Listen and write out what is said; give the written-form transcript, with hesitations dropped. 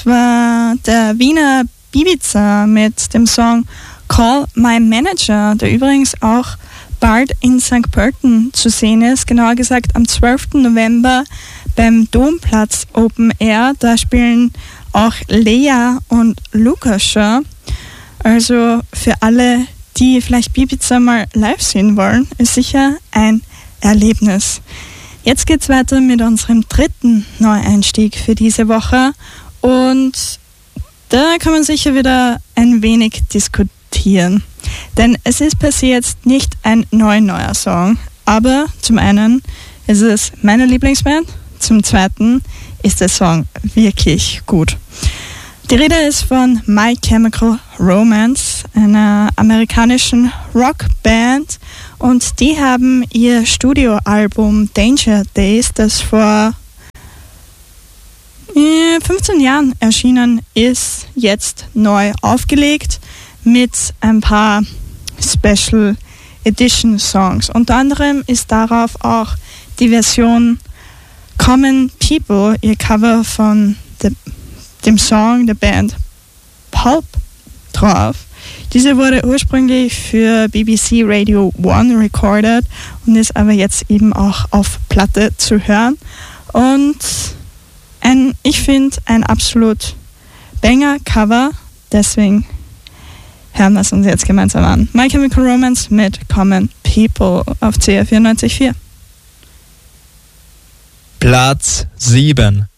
Das war der Wiener Bibiza mit dem Song Call My Manager, der übrigens auch bald in St. Pölten zu sehen ist. Genauer gesagt am 12. November beim Domplatz Open Air. Da spielen auch Lea und Lukas schon. Also für alle, die vielleicht Bibiza mal live sehen wollen, ist sicher ein Erlebnis. Jetzt geht's weiter mit unserem dritten Neueinstieg für diese Woche. Und da kann man sicher wieder ein wenig diskutieren. Denn es ist per se jetzt nicht ein neuer Song. Aber zum einen ist es meine Lieblingsband, zum zweiten ist der Song wirklich gut. Die Rede ist von My Chemical Romance, einer amerikanischen Rockband, und die haben ihr Studioalbum Danger Days, das vor 15 Jahren erschienen ist, jetzt neu aufgelegt mit ein paar Special Edition Songs. Unter anderem ist darauf auch die Version Common People, ihr Cover von dem Song der Band Pulp, drauf. Diese wurde ursprünglich für BBC Radio 1 recorded und ist aber jetzt eben auch auf Platte zu hören. Und ich finde ein absolut Banger-Cover, deswegen hören wir es uns jetzt gemeinsam an. My Chemical Romance mit Common People auf CR 94.4. Platz 7.